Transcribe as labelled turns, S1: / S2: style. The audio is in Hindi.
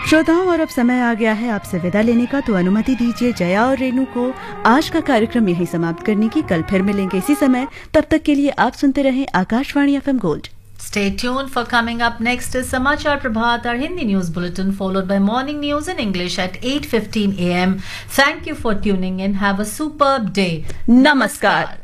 S1: श्रोताओं, और अब समय आ गया है आपसे विदा लेने का, तो अनुमति दीजिए जया और रेनू को आज का कार्यक्रम यहीं समाप्त करने की। कल फिर मिलेंगे इसी समय, तब तक के लिए आप सुनते रहें Akashvani FM gold.
S2: Stay tuned for coming up next is Samachar Prabhat, our Hindi news bulletin, followed by morning news in English at 8:15 a.m. Thank you for tuning in. Have a superb day.
S1: Namaskar.